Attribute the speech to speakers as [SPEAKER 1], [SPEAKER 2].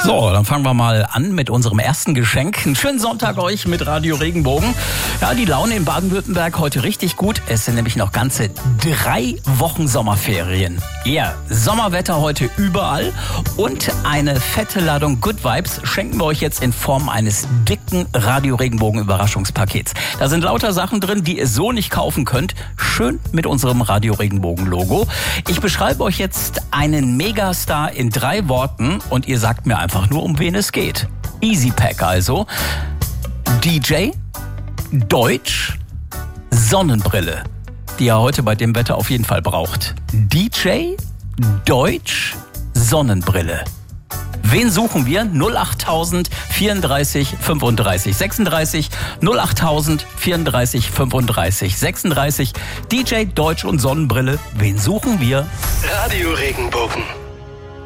[SPEAKER 1] So, dann fangen wir mal an mit unserem ersten Geschenk. Einen schönen Sonntag euch mit Radio Regenbogen. Ja, die Laune in Baden-Württemberg heute richtig gut. Es sind nämlich noch ganze 3 Wochen Sommerferien. Ja, Sommerwetter heute überall und eine fette Ladung Good Vibes schenken wir euch jetzt in Form eines dicken Radio Regenbogen Überraschungspakets. Da sind lauter Sachen drin, die ihr so nicht kaufen könnt. Schön mit unserem Radio Regenbogen Logo. Ich beschreibe euch jetzt einen Megastar in 3 Worten und ihr sagt mir einfach nur, um wen es geht. Easy Pack also. DJ, Deutsch, Sonnenbrille, die ihr heute bei dem Wetter auf jeden Fall braucht. DJ, Deutsch, Sonnenbrille. Wen suchen wir? 08000 34 35 36, 08000 34 35 36. DJ, Deutsch und Sonnenbrille. Wen suchen wir?
[SPEAKER 2] Radio Regenbogen.